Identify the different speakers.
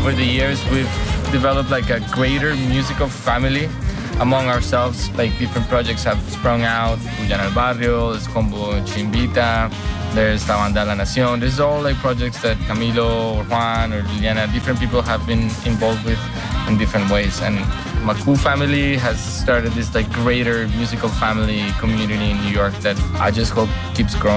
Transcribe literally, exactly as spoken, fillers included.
Speaker 1: over the years, we've developed like a greater musical family among ourselves. Like different projects have sprung out. Guyana El Barrio, there's Combo Chimbita, there's La Banda La Nación. There's all like projects that Camilo or Juan or Liliana, different people have been involved with in different ways. And Maku family has started this like greater musical family community in New York that I just hope keeps growing.